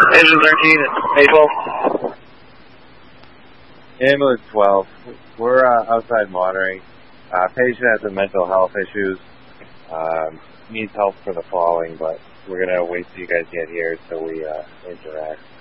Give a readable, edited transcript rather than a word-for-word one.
Engine 13 at 812. Ambulance 12. We're outside monitoring. Patient has some mental health issues. Needs help for the falling, but we're going to wait till you guys get here so we interact.